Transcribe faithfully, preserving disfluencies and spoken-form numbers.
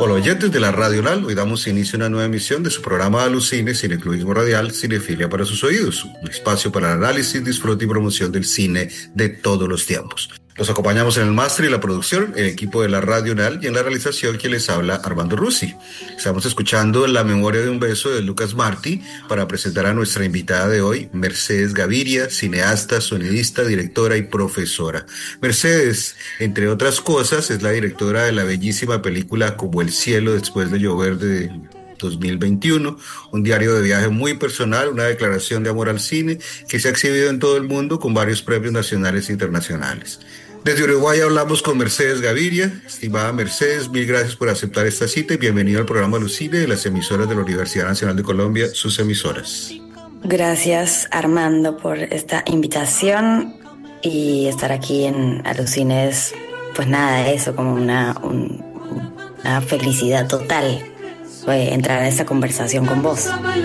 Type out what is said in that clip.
Hola oyentes de la Radio Nal, hoy damos inicio a una nueva emisión de su programa Alucine, Cineclubismo Radial, Cinefilia para sus oídos, un espacio para el análisis, disfrute y promoción del cine de todos los tiempos. Los acompañamos en el máster y la producción, el equipo de la Radio Nal, y en la realización quien les habla, Armando Rusi. Estamos escuchando La memoria de un beso de Lucas Martí para presentar a nuestra invitada de hoy, Mercedes Gaviria, cineasta, sonidista, directora y profesora. Mercedes, entre otras cosas, es la directora de la bellísima película Como el cielo después de llover de dos mil veintiuno, un diario de viaje muy personal, una declaración de amor al cine que se ha exhibido en todo el mundo con varios premios nacionales e internacionales. Desde Uruguay hablamos con Mercedes Gaviria. Estimada Mercedes, mil gracias por aceptar esta cita y bienvenido al programa Alucine de las emisoras de la Universidad Nacional de Colombia, sus emisoras. Gracias, Armando, por esta invitación, y estar aquí en Alucine es, pues nada, eso, como una, un, una felicidad total, pues, entrar a esta conversación con vos.